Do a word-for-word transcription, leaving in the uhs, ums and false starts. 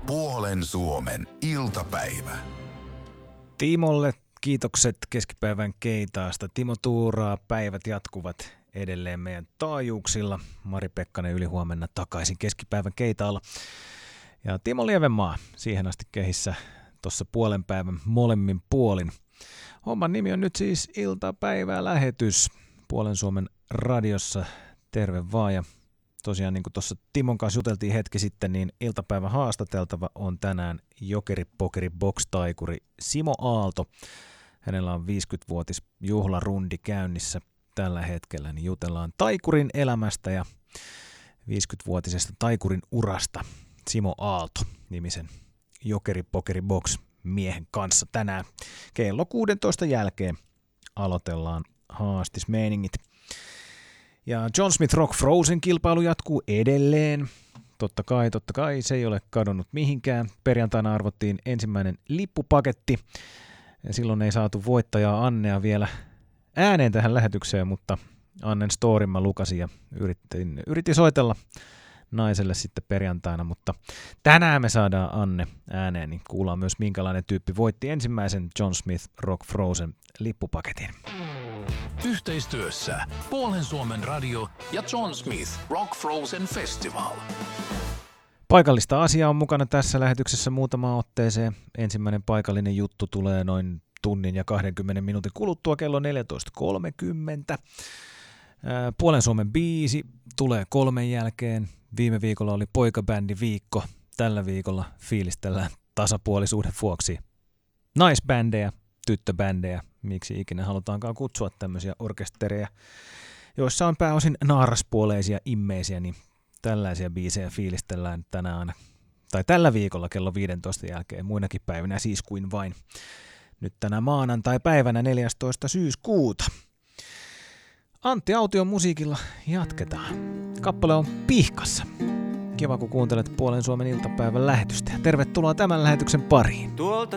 Puolen Suomen iltapäivä. Timolle kiitokset keskipäivän keitaasta. Timo tuuraa, päivät jatkuvat edelleen meidän taajuuksilla. Mari Pekkanen ylihuomenna takaisin keskipäivän keitaalla. Ja Timo Lievenmaa siihen asti kehissä tuossa puolen päivän molemmin puolin. Homman nimi on nyt siis iltapäivä lähetys Puolen Suomen radiossa. Terve vaan, ja tosiaan niin kuin tuossa Timon kanssa juteltiin hetki sitten, niin iltapäivän haastateltava on tänään jokeri-pokeri box-taikuri Simo Aalto. Hänellä on viisikymmenvuotisjuhlarundi käynnissä tällä hetkellä, niin jutellaan taikurin elämästä ja viisikymmenvuotisesta taikurin urasta Simo Aalto nimisen jokeri-pokeri box miehen kanssa tänään. Kello kuusitoista jälkeen aloitellaan haastismeiningit. Ja John Smith Rock Frozen kilpailu jatkuu edelleen. Totta kai, totta kai, se ei ole kadonnut mihinkään. Perjantaina arvottiin ensimmäinen lippupaketti. Ja silloin ei saatu voittajaa Annea vielä ääneen tähän lähetykseen, mutta Annen storin mä lukasin ja yritin, yritin soitella naiselle sitten perjantaina, mutta tänään me saadaan Anne ääneen, niin kuullaan myös minkälainen tyyppi voitti ensimmäisen John Smith Rock Frozen lippupaketin. Yhteistyössä Puolen Suomen radio ja John Smith Rock Frozen Festival. Paikallista asiaa on mukana tässä lähetyksessä muutamaan otteeseen. Ensimmäinen paikallinen juttu tulee noin tunnin ja kahdenkymmenen minuutin kuluttua kello neljätoista kolmekymmentä. Puolen Suomen biisi tulee kolmen jälkeen. Viime viikolla oli poikabändi viikko. Tällä viikolla fiilistellään tasapuolisuuden vuoksi naisbändejä, tyttöbändejä, miksi ikinä halutaankaan kutsua tämmöisiä orkestereja, joissa on pääosin naaraspuoleisia immeisiä, niin tällaisia biisejä fiilistellään tänään, tai tällä viikolla kello viisitoista jälkeen, muinakin päivinä siis kuin vain nyt tänä maanantai-päivänä neljästoista syyskuuta. Antti Aution musiikilla jatketaan. Kappale on Pihkassa. Kiva, kun kuuntelet Puolen Suomen iltapäivän lähetystä. Tervetuloa tämän lähetyksen pariin. Tuolta